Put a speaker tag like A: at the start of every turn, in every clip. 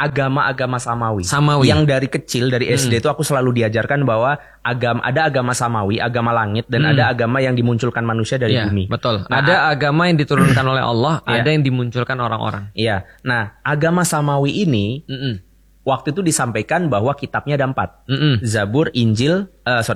A: agama-agama Samawi.
B: Samawi.
A: Yang dari kecil, dari SD itu aku selalu diajarkan bahwa ada agama Samawi, agama langit, dan ada agama yang dimunculkan manusia dari bumi.
B: Betul. Ada agama yang diturunkan oleh Allah,
A: Iya.
B: ada yang dimunculkan orang-orang.
A: Iya. Nah, agama Samawi ini waktu itu disampaikan bahwa kitabnya ada 4. Zabur, Injil,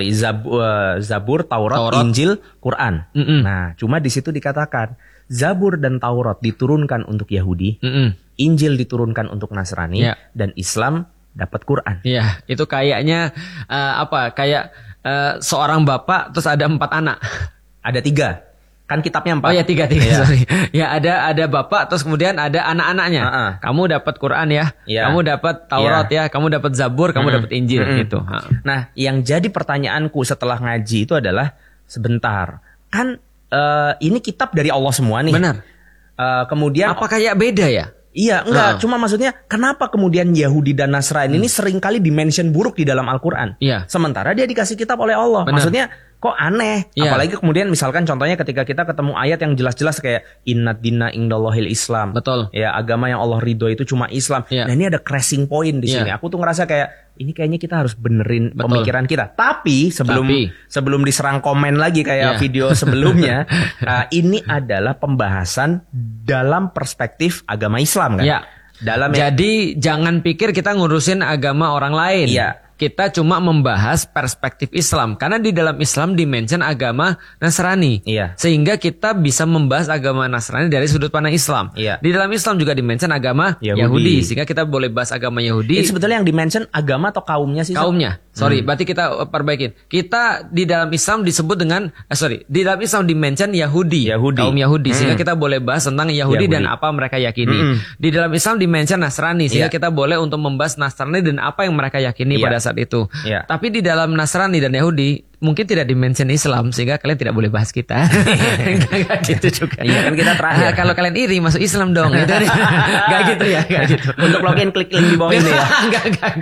A: Zabur, Taurat, Injil, Quran. Nah, cuma di situ dikatakan Zabur dan Taurat diturunkan untuk Yahudi, Injil diturunkan untuk Nasrani, dan Islam dapat Quran.
B: Iya, itu kayaknya kayak seorang bapak terus ada 4 anak.
A: Ada 3. Kan kitabnya 4.
B: Oh ya 3
A: Iya.
B: sorry. Ya ada bapak terus kemudian ada anak-anaknya. Kamu dapat Quran ya, kamu dapat Taurat ya, kamu dapat Zabur, kamu dapat Injil gitu.
A: Nah, yang jadi pertanyaanku setelah ngaji itu adalah sebentar, kan ini kitab dari Allah semua nih.
B: Benar.
A: Kemudian
B: Apa kayak beda ya?
A: Iya, enggak. Cuma maksudnya kenapa kemudian Yahudi dan Nasrani ini seringkali dimention buruk di dalam Al-Quran?
B: Iya.
A: Sementara dia dikasih kitab oleh Allah.
B: Benar.
A: Maksudnya kok aneh?
B: Iya.
A: Apalagi kemudian misalkan contohnya ketika kita ketemu ayat yang jelas-jelas kayak innad dina indallahil Islam.
B: Betul.
A: Ya, agama yang Allah ridho itu cuma Islam.
B: Iya.
A: Nah, ini ada crashing point di sini. Aku tuh ngerasa kayak ini kayaknya kita harus benerin pemikiran kita. Tapi sebelum diserang komen lagi kayak video sebelumnya, ini adalah pembahasan dalam perspektif agama Islam kan?
B: Iya. Jadi jangan pikir kita ngurusin agama orang lain.
A: Iya.
B: Kita cuma membahas perspektif Islam. Karena di dalam Islam dimention agama Nasrani.
A: Iya.
B: Sehingga kita bisa membahas agama Nasrani dari sudut pandang Islam.
A: Iya.
B: Di dalam Islam juga dimention agama Yahudi. Sehingga kita boleh bahas agama Yahudi.
A: Ini sebetulnya yang dimention agama atau kaumnya sih?
B: Kaumnya. Sorry, berarti kita perbaikin. Kita di dalam Islam disebut dengan di dalam Islam dimention Yahudi. Kaum Yahudi. Sehingga kita boleh bahas tentang Yahudi dan apa mereka yakini. Di dalam Islam dimention Nasrani. Sehingga kita boleh untuk membahas Nasrani dan apa yang mereka yakini pada saat itu. Tapi di dalam Nasrani dan Yahudi mungkin tidak dimention Islam sehingga kalian tidak boleh bahas kita. Enggak gitu juga.
A: Iya kan kita terakhir.
B: Kalau kalian iri masuk Islam dong. Enggak gitu ya, enggak gitu.
A: Untuk login klik link di bawah ini ya.
B: Enggak.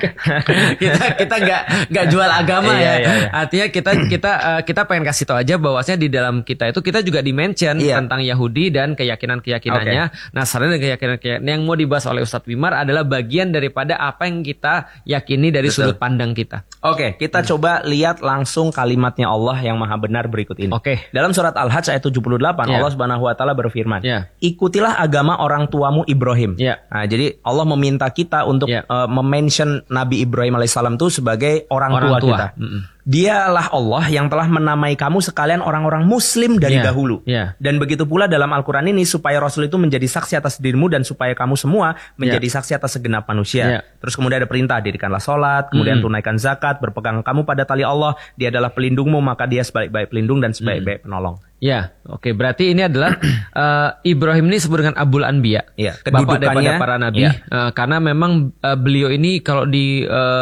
B: Kita enggak jual agama ya. Artinya kita pengen kasih tahu aja bahwasanya di dalam kita itu kita juga dimention tentang Yahudi dan keyakinan-keyakinannya, Nasrani dan keyakinan-keyakinan yang mau dibahas oleh Ustadz Wimar adalah bagian daripada apa yang kita yakini dari sudut pandang kita.
A: Oke, kita coba lihat langsung kalimatnya Allah yang maha benar berikut ini. Dalam surat Al-Hajj ayat 78 Allah Subhanahu wa taala berfirman, "Ikutilah agama orang tuamu Ibrahim." Nah, jadi Allah meminta kita untuk memention Nabi Ibrahim alaihissalam itu sebagai orang tua kita. Dialah Allah yang telah menamai kamu sekalian orang-orang muslim dari dahulu. Dan begitu pula dalam Al-Quran ini supaya Rasul itu menjadi saksi atas dirimu dan supaya kamu semua menjadi saksi atas segenap manusia. Terus kemudian ada perintah, dirikanlah sholat, kemudian tunaikan zakat, berpegang kamu pada tali Allah, dia adalah pelindungmu, maka dia sebaik-baik pelindung dan sebaik-baik penolong.
B: Berarti ini adalah Ibrahim ini disebut dengan Abul Anbiya, bapak daripada para nabi. Karena memang beliau ini kalau di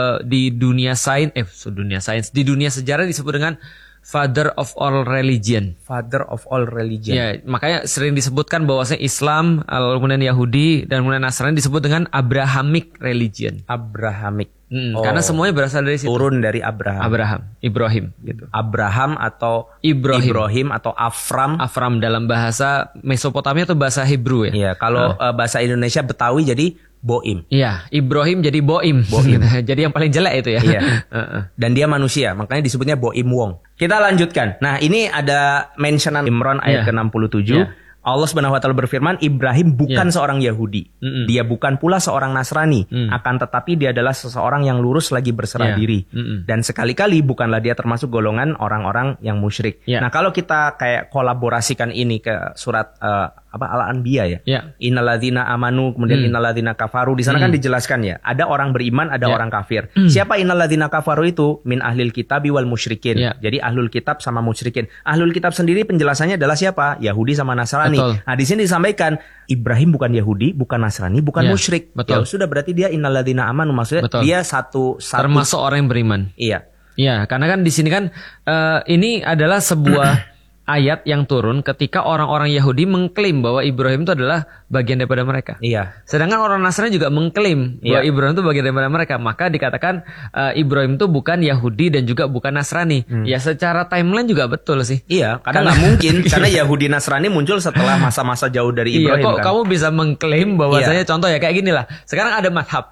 B: dunia sains, di dunia sejarah disebut dengan Father of all religion.
A: Father of all religion.
B: Makanya sering disebutkan bahwasanya Islam, kemudian Yahudi dan kemudian Nasrani disebut dengan Abrahamic religion.
A: Abrahamic.
B: Karena semuanya berasal dari situ.
A: Turun dari
B: Ibrahim gitu.
A: Abraham atau
B: Ibrahim
A: atau Afram.
B: Afram dalam bahasa Mesopotamia atau bahasa Hebrew ya.
A: Iya, kalau bahasa Indonesia Betawi jadi Boim.
B: Iya, Ibrahim jadi Boim. Jadi yang paling jelek itu ya.
A: Iya. Dan dia manusia, makanya disebutnya Boim Wong. Kita lanjutkan. Nah, ini ada mentionan Imran ayat ke-67. Allah Subhanahu wa taala berfirman, Ibrahim bukan seorang Yahudi. Dia bukan pula seorang Nasrani, akan tetapi dia adalah seseorang yang lurus lagi berserah diri. Dan sekali-kali bukanlah dia termasuk golongan orang-orang yang musyrik. Nah, kalau kita kayak kolaborasikan ini ke surat Al-Anbiya ya. Innalladzina amanu kemudian innalladzina kafaru. Di sana kan dijelaskan ya, ada orang beriman, ada orang kafir. Siapa innalladzina kafaru itu? Min ahlil kitabi wal musyrikin. Jadi ahlul kitab sama musyrikin. Ahlul kitab sendiri penjelasannya adalah siapa? Yahudi sama Nasrani. Nah, di sini disampaikan Ibrahim bukan Yahudi, bukan Nasrani, bukan musyrik. Ya sudah berarti dia innalladzina amanu, maksudnya dia satu
B: termasuk orang yang beriman. Iya, karena kan di sini kan ini adalah sebuah ayat yang turun ketika orang-orang Yahudi mengklaim bahwa Ibrahim itu adalah bagian daripada mereka. Sedangkan orang Nasrani juga mengklaim bahwa Ibrahim itu bagian daripada mereka. Maka dikatakan Ibrahim itu bukan Yahudi dan juga bukan Nasrani. Ya secara timeline juga betul sih.
A: Karena nggak mungkin. Karena Yahudi Nasrani muncul setelah masa-masa jauh dari Ibrahim.
B: Kok kamu bisa mengklaim bahwasanya contoh ya kayak gini lah. Sekarang ada madhab.